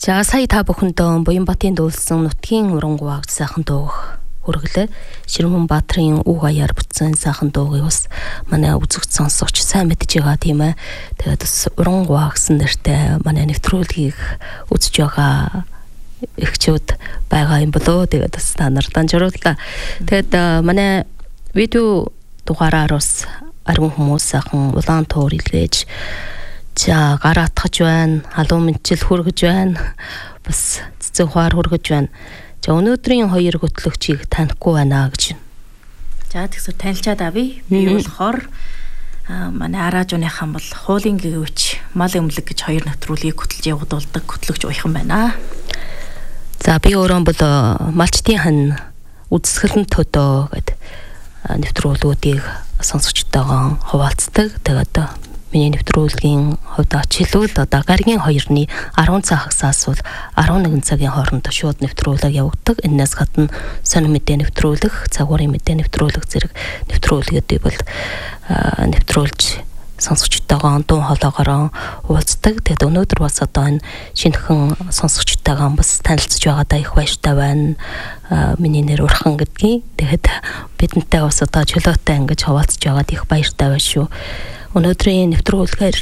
За сая та бүхэндээ Буянбатын дуулсан нутгийн урангуйг сайхан дууг хүргэлээ. Ширмэнбаатрын үг аяар бүтсэн сайхан дуугийг бас манай үзэгч сонсогч сайн мэдж байгаа тийм ээ. Тэгээд бас урангуй гэсэн нэртэй манай нэвтрүүлгийг үзэж байгаа эхчүүд байгаа юм болоо. Тэгээд бас та нар данжрууллаа. Тэгээд манай видео дугаараар бас аргун хүмүүс сайхан улаан туур илгээж за гараатгаж байна, халуун мэнчил хүргэж байна, бас цэцэг хуваар хүргэж байна. За өнөөдрийн хоёр хөтлөгчийг танихгүй байна гэж. За тэгсэр танилцаад авъя. Би болохоор манай Араажууныхан бол хуулын гэвч мал өмлөг гэж хоёр нэвтрүүлгийг хөтлж явуулдаг хөтлөгч уяхан байна. За би өөрөө бол малчтын хан үзэсгэлэн төдөө гэдэг нэвтрүүлгүүдийг сонсогчтойгоо хуваалцдаг. Тэгээд миний нэвтрүүлгийн хувьд ачилвал одоо гаригийн 2-ны 10 цаг хагасаас бол 11 цагийн хооронд шууд нэвтрүүлэг явагддаг. Энээс гадна сонир мэдээ нэвтрүүлэх, цагуурын мэдээ нэвтрүүлэх зэрэг нэвтрүүлгүүдийг бол нэвтрүүлж сонсогчтойгоо дуу хоолойгоор уулздаг. Тэгээд өнөөдөр бас одоо энэ шинэхэн сонсогчтойгоо бас танилцж байгаадаа их баяртай байна. Миний нэр Урхан гэдгийг. Тэгээд бидэнтэй бас одоо чөлөөтэй ингэж хуваалцж байгаад их баяртай байна шүү. Өнөөдрийн нэвтрүүлгээр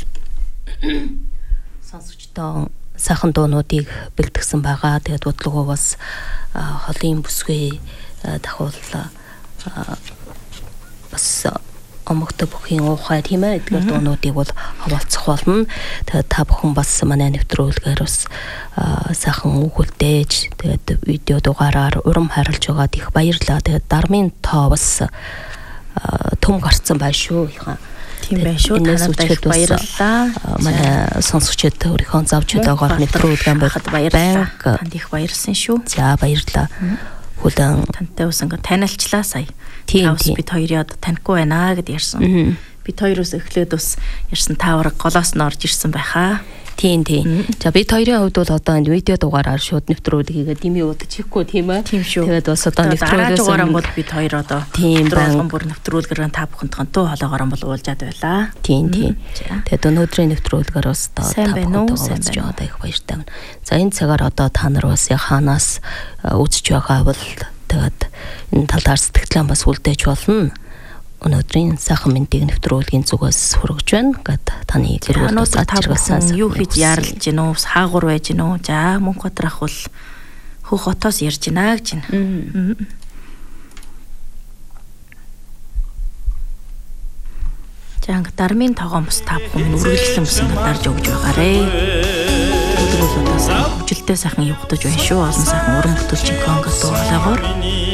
сонсогчтой сайхан дуунуудыг бэлтгэсэн байгаа. Тэгээд бодлогоо бас холын бүсгүй дахуул бас омогтой бүхийн уухай тийм ээ эдгээр дуунуудыг бол хаваалцах болно. Тэгээд та бүхэн бас манай нэвтрүүлгээр бас сайхан үгүүлдэж тэгээд видео дугаараар урам хайрлаж байгаад их баярлалаа. Тэгээд дармын тоо бас төм гарцсан байна шүү. Тийм байна шүү. Танад их баярлалаа. Манай сонсогчид өөрийнхөө завж өгөөгоор нэвтрүүлгэн байхад баярлалаа. Танд их баярлсан шүү. За баярлалаа. Хүлэн тантай ус ингээ танилцлаа сая. Тийм бид хоёрын одоо танихгүй байна гэд ярьсан. Бид хоёроос эхлээд бас ярьсан таавар голоос нь орж ирсэн байхаа. Тийм. За бид хоёрын хувьд бол одоо энэ видео дугаараар шууд нэвтрүүлгийг дими удчихгүй тийм ээ. Тийм шүү. Тэгээд бас одоо нэвтрүүлгээс дугаараа бол бид хоёр одоо нэвтрүүлгэн бүр нэвтрүүлгээр та бүхэнд туу хоолоогоор бол уулзаад байлаа. Тийм. Тэгээд өнөөдрийн нэвтрүүлгээр бас одоо та бүхэнд уулзж байгаадаа их баяртай байна. За энэ цагаар одоо та нар бас хаанаас үзэж байгаа бол тэгээд энэ талаар сэтгэлээ бас үлдээж болно. Өнөөдрийн сайхан мэндийг нэвтрүүлгийн зүгээс хүргэж байна гэд таны гэрүүлээс ачиргасан юу хийж яарлж гин үү хаагур байж гин үү за Мөнхбаатар ах бол хөх хотоос ярьж гинэ гэж байна. За анги дармын тоогоон бас та бүхэн үргэлжлэн бас ингэ дарж өгж байгаарэ. Өдрөөс хүчлээ сайхан явагдаж байна шүү. Олон сайхан уран бүтээлчийн конго дуулагаар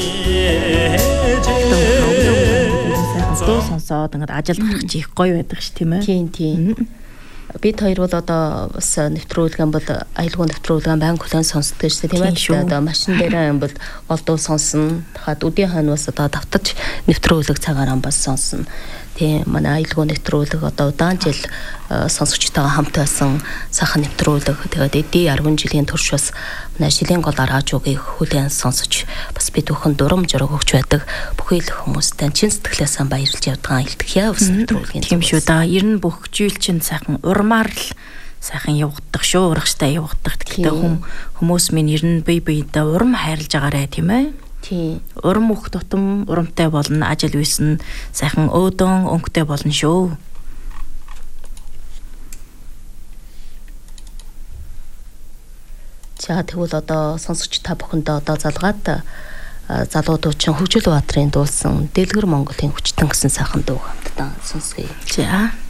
дуу сонсоод ингээд ажилд гарах чи их гоё байдаг ш тийм ээ. Тийм. Бид хоёр бол одоо бас нэвтрүүлгэн бол аюулгүй нэвтрүүлгэн банк хүлэн сонсдог шүү тийм ээ. Одоо машин дээр юм бол олдуу сонсно. Дахиад үдийн хань бас одоо давтаж нэвтрүүлэг цагаараа бас сонсно. Тийм манай аюулгүй нэвтрүүлэг одоо удаан жил сонсогчтойгоо хамт байсан сайхан нэвтрүүлэг. Тэгээд эдийн 10 жилийн турш бас манай шилийн гол Араажуугийг хүлээн сонсож бас бид бүхэн дурам жураг өгч байдаг бүхий л хүмүүстээ чин сэтгэлээсээ баярлж явдгаа илтгэхье бас нэвтрүүлгийн. Тийм шүү да. Ер нь бүх зүйл чинь сайхан урмаар л сайхан явагддаг шүү. Урагштай явагддаг. Гэхдээ хүмүүс минь ер нь бие биедээ урам хайрлаж агаарэ тийм ээ. Тийм. Урам бүх тутам урамтай болно. Ажил үйсэн сайхан өөдөн өнгөтэй болно шүү. За тэгвэл одоо сонсогч та бүхэндээ одоо залгаад залуудууд чинь Хөгжил Баатрын дуулсан Дэлгэр Монголын хүчтэн гэсэн сайхан дуу хамтдаа сонсгоё. За